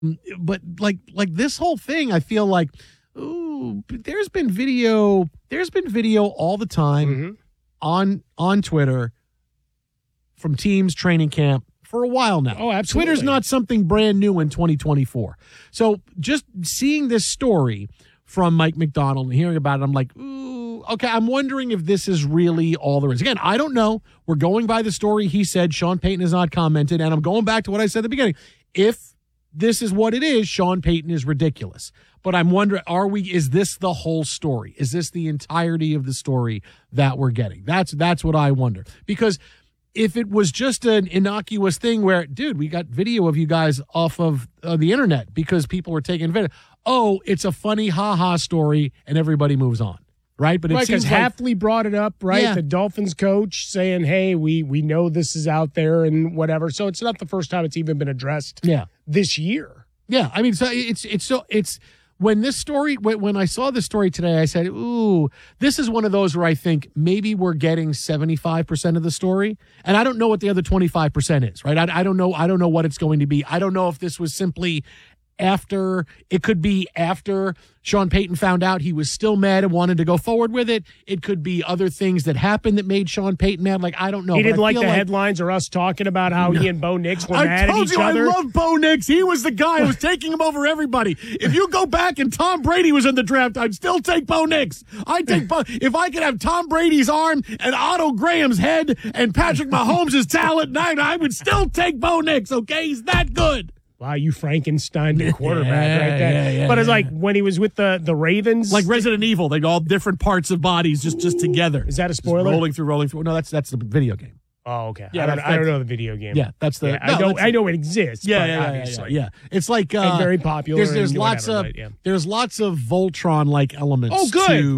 But like this whole thing, I feel like, ooh, there's been video all the time on Twitter from teams training camp for a while now. Oh, absolutely. Twitter's not something brand new in 2024. So just seeing this story from Mike Macdonald and hearing about it, I'm like, ooh, okay, I'm wondering if this is really all there is. Again, I don't know. We're going by the story he said. Sean Payton has not commented, and I'm going back to what I said at the beginning. If this is what it is, Sean Payton is ridiculous. But I'm wondering, is this the whole story? Is this the entirety of the story that we're getting? That's what I wonder. Because if it was just an innocuous thing where, dude, we got video of you guys off of the internet because people were taking video. Oh, it's a funny ha-ha story, and everybody moves on. Right, but it seems like Hafley brought it up, right? Yeah. The Dolphins coach saying, "Hey, we know this is out there and whatever." So it's not the first time it's even been addressed. Yeah, this year. Yeah, I mean, so it's when this story when I saw this story today, I said, "Ooh, this is one of those where I think maybe we're getting 75% of the story, and I don't know what the other 25% is. Right? I don't know what it's going to be. I don't know if this was simply." It could be after Sean Payton found out he was still mad and wanted to go forward with it. It could be other things that happened that made Sean Payton mad. Like, I don't know. He didn't like the headlines or us talking about how he and Bo Nix were mad at each other. I love Bo Nix. He was the guy who was taking him over everybody. If you go back and Tom Brady was in the draft, I'd still take Bo Nix. I'd take Bo. If I could have Tom Brady's arm and Otto Graham's head and Patrick Mahomes' talent, I would still take Bo Nix, okay? He's that good. Wow, you Frankenstein the quarterback right there. Yeah, but it's like when he was with the Ravens. Like Resident Evil, they all different parts of bodies just together. Is that a spoiler? Just rolling through. No, that's the video game. Oh, okay. Yeah, I don't know the video game. Yeah, that's the. I know it exists. Yeah. It's like and very popular. There's lots of Voltron-like elements.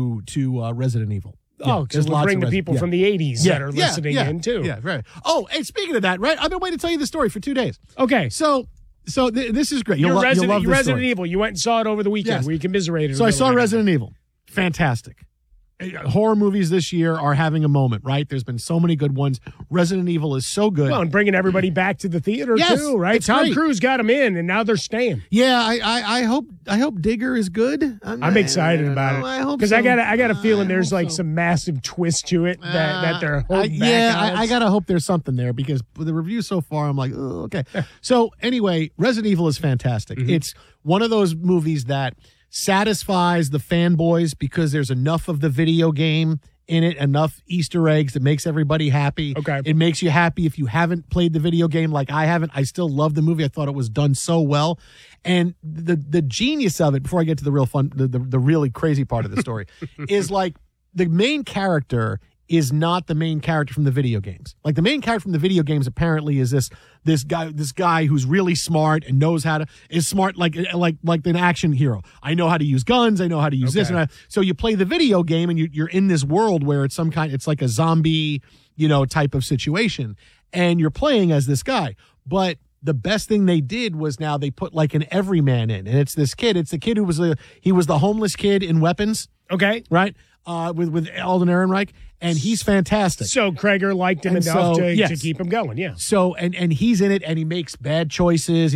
to Resident Evil. Oh, because we'll bring the people from the 80s that are listening in, too. Yeah, right. Oh, and speaking of that, right, I've been waiting to tell you the story for 2 days. Okay. So this is great. You'll love Resident Evil. You went and saw it over the weekend. Yes. We commiserated. So I saw Resident Evil. Fantastic. Horror movies this year are having a moment, right? There's been so many good ones. Resident Evil is so good. Well, and bringing everybody back to the theater too, right? Tom Cruise got them in, and now they're staying. Yeah, I hope Digger is good. I'm excited about it. I hope because so. I got a feeling there's like some massive twist to it that they're holding back. Yeah, I gotta hope there's something there because the review so far, I'm like, oh, okay. So anyway, Resident Evil is fantastic. Mm-hmm. It's one of those movies that satisfies the fanboys because there's enough of the video game in it, enough Easter eggs that makes everybody happy. Okay. It makes you happy if you haven't played the video game like I haven't. I still love the movie. I thought it was done so well. And the genius of it, before I get to the real fun, the really crazy part of the story, is like the main character is not the main character from the video games. Like the main character from the video games apparently is this guy who's really smart and knows how to is smart like an action hero. I know how to use guns. I know how to use this. And so you play the video game and you're in this world where it's it's like a zombie, type of situation, and you're playing as this guy. But the best thing they did was now they put like an everyman in, and it's this kid. It's the kid who was the homeless kid in Weapons. Okay, right. With Alden Ehrenreich, and he's fantastic. So Krager liked him enough to keep him going, yeah. So and he's in it, and he makes bad choices.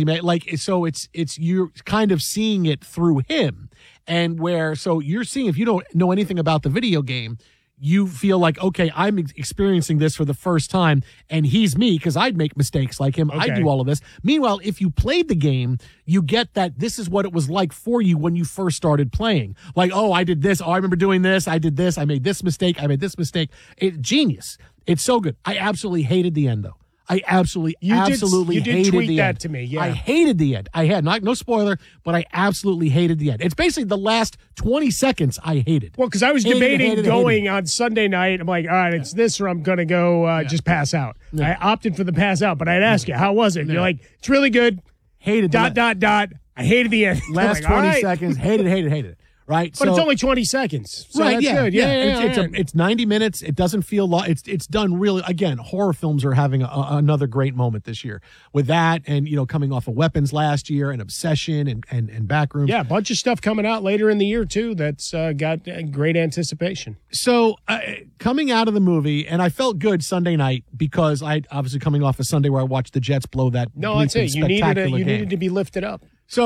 It's you're kind of seeing it through him, and so you're seeing, if you don't know anything about the video game, you feel like, okay, I'm experiencing this for the first time, and he's me because I'd make mistakes like him. I do all of this. Meanwhile, if you played the game, you get that this is what it was like for you when you first started playing. Like, oh, I did this. Oh, I remember doing this. I did this. I made this mistake. I made this mistake. Genius. It's so good. I absolutely hated the end, though. I absolutely hated tweet the that end. To me, yeah. I hated the end. I had no spoiler, but I absolutely hated the end. It's basically the last 20 seconds I hated. Well, because I was debating going on Sunday night. I'm like, all right, it's this or I'm going to go just pass out. Yeah. I opted for the pass out, but I'd ask you, how was it? And you're like, it's really good. Hated dot. I hated the end. Last 20 seconds. Hated it. Right, but it's only 20 seconds. So right, that's good. Yeah. It's 90 minutes. It doesn't feel long. It's done really. Again, horror films are having another great moment this year with that, and coming off of Weapons last year, and Obsession, and Backrooms. Yeah, a bunch of stuff coming out later in the year too. That's got great anticipation. So coming out of the movie, and I felt good Sunday night because I obviously coming off a Sunday where I watched the Jets blow that. No, I'd say you needed to be lifted up.